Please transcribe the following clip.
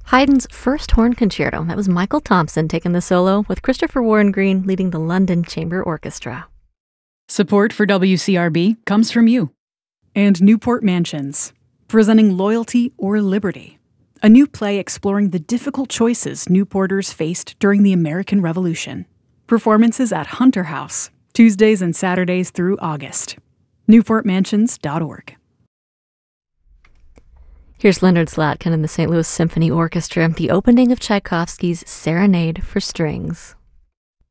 Haydn's first horn concerto. That was Michael Thompson taking the solo, with Christopher Warren Green leading the London Chamber Orchestra. Support for WCRB comes from you. And Newport Mansions, presenting Loyalty or Liberty, a new play exploring the difficult choices Newporters faced during the American Revolution. Performances at Hunter House, Tuesdays and Saturdays through August. NewportMansions.org. Here's Leonard Slatkin and the St. Louis Symphony Orchestra, the opening of Tchaikovsky's Serenade for Strings.